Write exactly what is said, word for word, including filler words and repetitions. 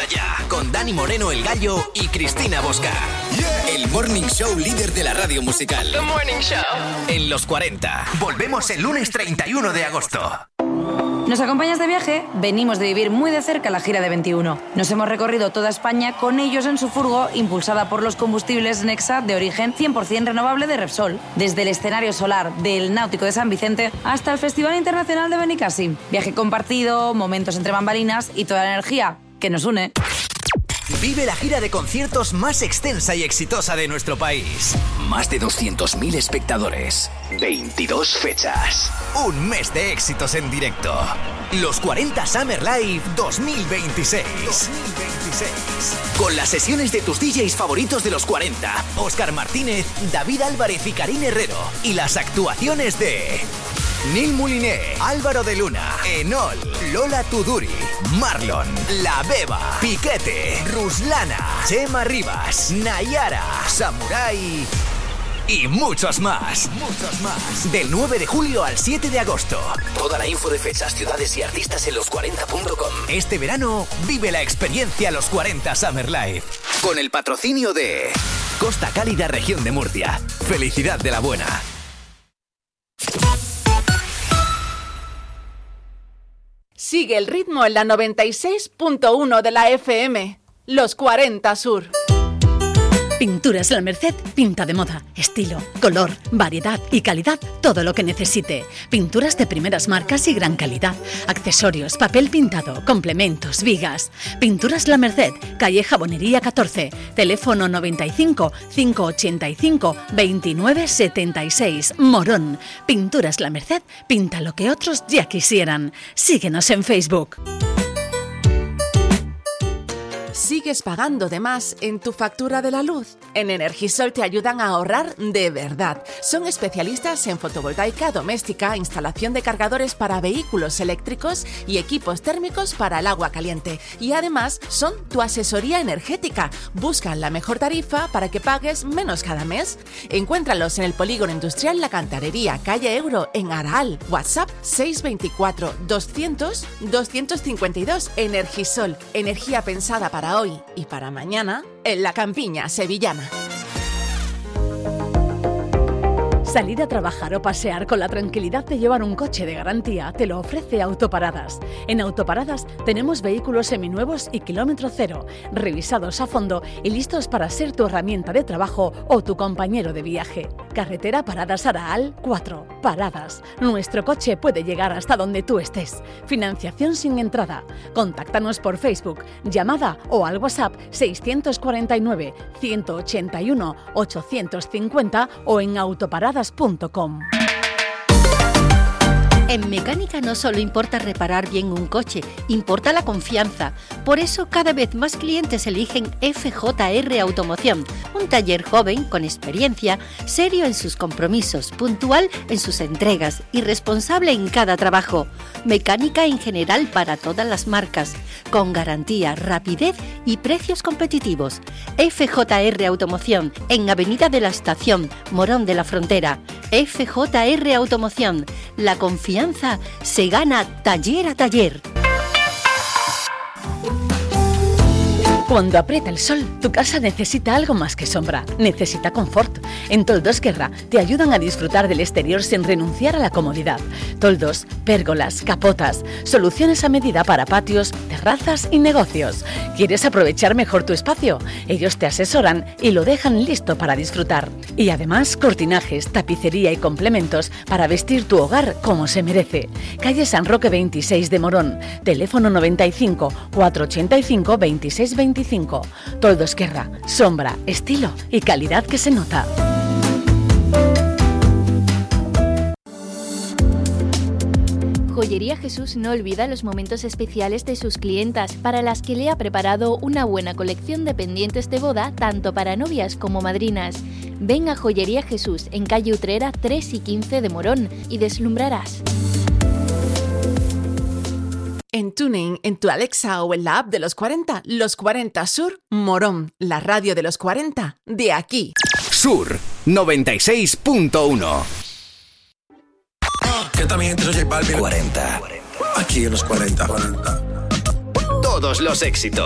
ya, con Dani Moreno el Gallo y Cristina Bosca. Yeah. El Morning Show líder de la radio musical. The Morning Show. En los cuarenta. Volvemos el lunes treinta y uno de agosto. ¿Nos acompañas de viaje? Venimos de vivir muy de cerca la gira de veintiuno. Nos hemos recorrido toda España con ellos en su furgo, impulsada por los combustibles Nexa de origen cien por ciento renovable de Repsol. Desde el escenario solar del Náutico de San Vicente hasta el Festival Internacional de Benicassim. Viaje compartido, momentos entre bambalinas y toda la energía que nos une. Vive la gira de conciertos más extensa y exitosa de nuestro país. Más de doscientos mil espectadores. veintidós fechas. Un mes de éxitos en directo. Los cuarenta Summer Live dos mil veintiséis. dos mil veintiséis. Con las sesiones de tus D Js favoritos de los cuarenta. Óscar Martínez, David Álvarez y Karim Herrero. Y las actuaciones de... Neil Mouliné, Álvaro de Luna, Enol, Lola Tuduri, Marlon, La Beba, Piquete, Ruslana, Chema Rivas, Nayara, Samurai y muchos más. Muchos más. Del nueve de julio al siete de agosto. Toda la info de fechas, ciudades y artistas en los cuarenta punto com. Este verano vive la experiencia Los cuarenta Summer Live. Con el patrocinio de Costa Cálida, región de Murcia. Felicidad de la buena. Sigue el ritmo en la noventa y seis punto uno de la F M. Los cuarenta Sur. Pinturas La Merced, pinta de moda, estilo, color, variedad y calidad, todo lo que necesite. Pinturas de primeras marcas y gran calidad. Accesorios, papel pintado, complementos, vigas. Pinturas La Merced, calle Jabonería catorce, teléfono noventa y cinco, quinientos ochenta y cinco, veintinueve setenta y seis, Morón. Pinturas La Merced, pinta lo que otros ya quisieran. Síguenos en Facebook. ¿Sigues pagando de más en tu factura de la luz? En Energisol te ayudan a ahorrar de verdad. Son especialistas en fotovoltaica doméstica, instalación de cargadores para vehículos eléctricos y equipos térmicos para el agua caliente. Y además son tu asesoría energética. Buscan la mejor tarifa para que pagues menos cada mes. Encuéntralos en el Polígono Industrial La Cantarería, calle Euro, en Araal. WhatsApp seis dos cuatro, doscientos, doscientos cincuenta y dos. Energisol, energía pensada para hoy y para mañana en la campiña sevillana. Salir a trabajar o pasear con la tranquilidad de llevar un coche de garantía te lo ofrece Autoparadas. En Autoparadas tenemos vehículos seminuevos y kilómetro cero, revisados a fondo y listos para ser tu herramienta de trabajo o tu compañero de viaje. Carretera Paradas Araal cuatro. Paradas. Nuestro coche puede llegar hasta donde tú estés. Financiación sin entrada. Contáctanos por Facebook, llamada o al WhatsApp seiscientos cuarenta y nueve, ciento ochenta y uno, ochocientos cincuenta o en autoparadas punto com. En mecánica no solo importa reparar bien un coche, importa la confianza. Por eso cada vez más clientes eligen F J R Automoción, un taller joven con experiencia, serio en sus compromisos, puntual en sus entregas y responsable en cada trabajo. Mecánica en general para todas las marcas, con garantía, rapidez y precios competitivos. F J R Automoción, en Avenida de la Estación, Morón de la Frontera. F J R Automoción, la confianza se gana taller a taller. Cuando aprieta el sol, tu casa necesita algo más que sombra, necesita confort. En Toldos Guerra te ayudan a disfrutar del exterior sin renunciar a la comodidad. Toldos, pérgolas, capotas, soluciones a medida para patios, terrazas y negocios. ¿Quieres aprovechar mejor tu espacio? Ellos te asesoran y lo dejan listo para disfrutar. Y además, cortinajes, tapicería y complementos para vestir tu hogar como se merece. Calle San Roque veintiséis de Morón, teléfono noventa y cinco, cuatrocientos ochenta y cinco, veintiséis veinticinco. Toldos Guerra, sombra, estilo y calidad que se nota. Joyería Jesús no olvida los momentos especiales de sus clientas, para las que le ha preparado una buena colección de pendientes de boda, tanto para novias como madrinas. Ven a Joyería Jesús, en calle Utrera tres y quince de Morón, y deslumbrarás. En Tuning, en tu Alexa o en la app de los cuarenta, Los cuarenta Sur, Morón, la radio de los cuarenta, de aquí. Sur noventa y seis punto uno. Que también entre J Balvin. cuarenta. Aquí en los cuarenta. Todos los éxitos.